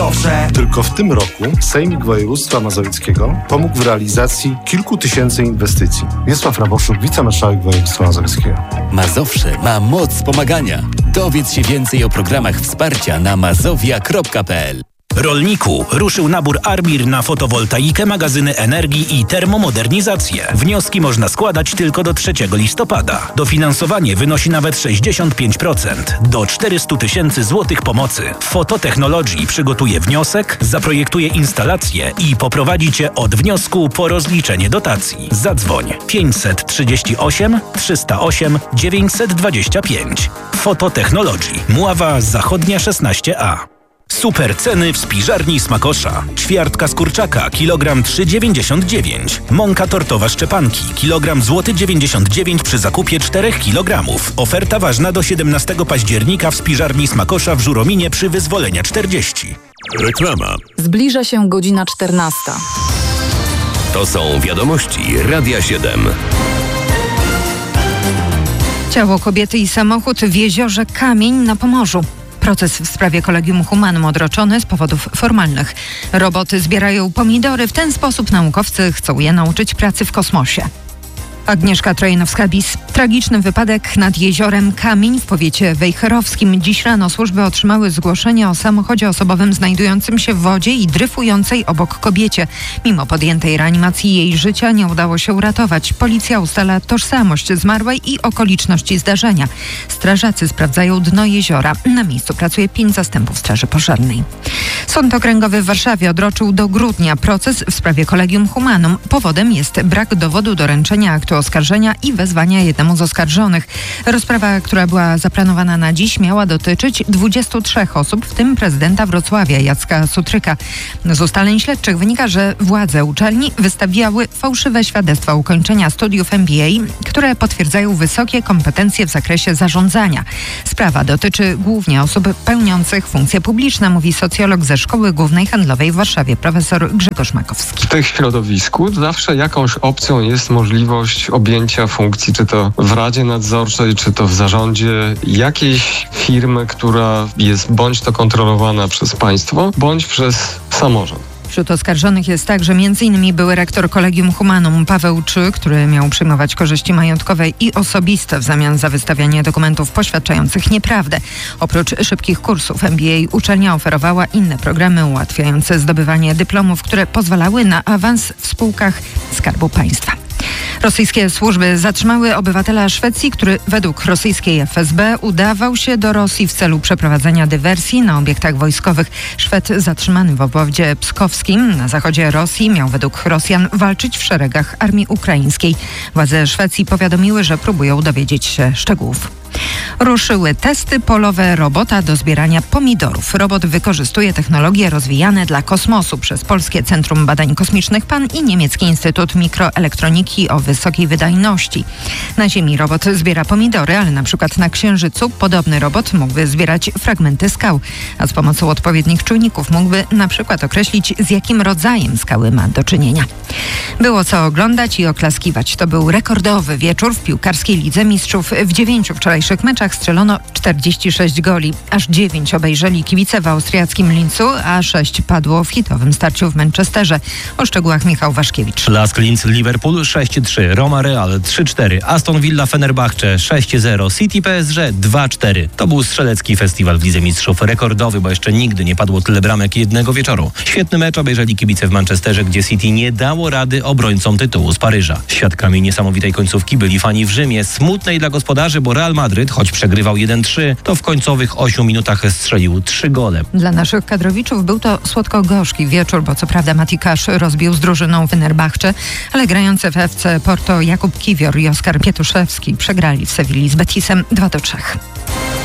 Mazowsze. Tylko w tym roku Sejmik Województwa Mazowieckiego pomógł w realizacji kilku tysięcy inwestycji. Wiesław Raboszuk, wicemarszałek województwa mazowieckiego. Mazowsze ma moc pomagania. Dowiedz się więcej o programach wsparcia na mazowia.pl. Rolniku, ruszył nabór ARMIR na fotowoltaikę, magazyny energii i termomodernizację. Wnioski można składać tylko do 3 listopada. Dofinansowanie wynosi nawet 65%. Do 400 000 złotych pomocy. Fototechnologii przygotuje wniosek, zaprojektuje instalację i poprowadzi Cię od wniosku po rozliczenie dotacji. Zadzwoń 538 308 925. Fototechnologii. Mława Zachodnia 16A. Super ceny w spiżarni Smakosza. Ćwiartka z kurczaka, kilogram 3,99. Mąka tortowa Szczepanki, kilogram złoty 99 przy zakupie 4 kg. Oferta ważna do 17 października w spiżarni Smakosza w Żurominie przy Wyzwolenia 40. Reklama. Zbliża się godzina 14. To są wiadomości Radia 7. Ciało kobiety i samochód w jeziorze Kamień na Pomorzu. Proces w sprawie Collegium Humanum odroczony z powodów formalnych. Roboty zbierają pomidory. W ten sposób naukowcy chcą je nauczyć pracy w kosmosie. Agnieszka Trojanowska-Bis. Tragiczny wypadek nad jeziorem Kamień w powiecie wejherowskim. Dziś rano służby otrzymały zgłoszenie o samochodzie osobowym znajdującym się w wodzie i dryfującej obok kobiecie. Mimo podjętej reanimacji jej życia nie udało się uratować. Policja ustala tożsamość zmarłej i okoliczności zdarzenia. Strażacy sprawdzają dno jeziora. Na miejscu pracuje 5 zastępów Straży Pożarnej. Sąd Okręgowy w Warszawie odroczył do grudnia proces w sprawie Collegium Humanum. Powodem jest brak dowodu doręczenia aktu oskarżenia i wezwania jednemu z oskarżonych. Rozprawa, która była zaplanowana na dziś, miała dotyczyć 23 osób, w tym prezydenta Wrocławia Jacka Sutryka. Z ustaleń śledczych wynika, że władze uczelni wystawiały fałszywe świadectwa ukończenia studiów MBA, które potwierdzają wysokie kompetencje w zakresie zarządzania. Sprawa dotyczy głównie osób pełniących funkcje publiczne, mówi socjolog ze Szkoły Głównej Handlowej w Warszawie, profesor Grzegorz Makowski. W tym środowisku zawsze jakąś opcją jest możliwość objęcia funkcji, czy to w Radzie Nadzorczej, czy to w zarządzie jakiejś firmy, która jest bądź to kontrolowana przez państwo, bądź przez samorząd. Wśród oskarżonych jest także m.in. były rektor Collegium Humanum Paweł Czy, który miał przyjmować korzyści majątkowe i osobiste w zamian za wystawianie dokumentów poświadczających nieprawdę. Oprócz szybkich kursów MBA uczelnia oferowała inne programy ułatwiające zdobywanie dyplomów, które pozwalały na awans w spółkach Skarbu Państwa. Rosyjskie służby zatrzymały obywatela Szwecji, który według rosyjskiej FSB udawał się do Rosji w celu przeprowadzenia dywersji na obiektach wojskowych. Szwed zatrzymany w obwodzie pskowskim na zachodzie Rosji miał według Rosjan walczyć w szeregach armii ukraińskiej. Władze Szwecji powiadomiły, że próbują dowiedzieć się szczegółów. Ruszyły testy polowe robota do zbierania pomidorów. Robot wykorzystuje technologie rozwijane dla kosmosu przez Polskie Centrum Badań Kosmicznych PAN i Niemiecki Instytut Mikroelektroniki o wysokiej wydajności. Na Ziemi robot zbiera pomidory, ale na przykład na Księżycu podobny robot mógłby zbierać fragmenty skał, a z pomocą odpowiednich czujników mógłby na przykład określić, z jakim rodzajem skały ma do czynienia. Było co oglądać i oklaskiwać. To był rekordowy wieczór w piłkarskiej Lidze Mistrzów. W 9 wczorajszych meczach strzelono 46 goli. Aż 9 obejrzeli kibice w austriackim Linzu, a 6 padło w hitowym starciu w Manchesterze. O szczegółach Michał Waszkiewicz. Lask Linz Liverpool 6-3, Roma Real 3-4, Aston Villa Fenerbahce 6-0, City PSG 2-4. To był strzelecki festiwal w Lidze Mistrzów. Rekordowy, bo jeszcze nigdy nie padło tyle bramek jednego wieczoru. Świetny mecz obejrzeli kibice w Manchesterze, gdzie City nie dało rady obrońcom tytułu z Paryża. Świadkami niesamowitej końcówki byli fani w Rzymie. Smutnej dla gospodarzy, bo Real Madryt, choć przegrywał 1-3, to w końcowych 8 minutach strzelił 3 gole. Dla naszych kadrowiczów był to słodko-gorzki wieczór, bo co prawda Mati Cash rozbił z drużyną Fenerbahce, ale grający w FC Porto Jakub Kiwior i Oskar Pietuszewski przegrali w Sewilli z Betisem 2-3.